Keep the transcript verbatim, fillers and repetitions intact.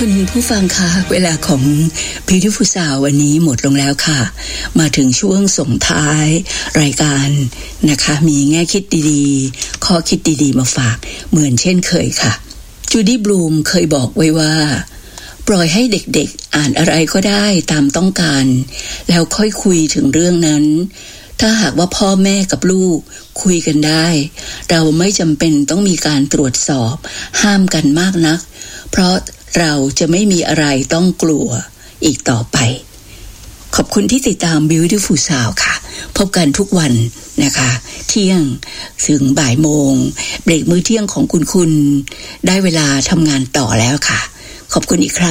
คุณผู้ฟังคะเวลาของ Beautiful Sound วันนี้หมดลงแล้วค่ะมาถึงช่วงส่งท้ายรายการนะคะมีแง่คิดดีๆข้อคิดดีๆมาฝากเหมือนเช่นเคยค่ะจูดี้บลูมเคยบอกไว้ว่าปล่อยให้เด็กๆอ่านอะไรก็ได้ตามต้องการแล้วค่อยคุยถึงเรื่องนั้นถ้าหากว่าพ่อแม่กับลูกคุยกันได้เราไม่จำเป็นต้องมีการตรวจสอบห้ามกันมากนักเพราะเราจะไม่มีอะไรต้องกลัวอีกต่อไปขอบคุณที่ติดตาม Beautiful Sound ค่ะพบกันทุกวันนะคะเที่ยงถึงบ่ายโมงเบรกมื้อเที่ยงของคุณคุณได้เวลาทำงานต่อแล้วค่ะขอบคุณอีกครั้ง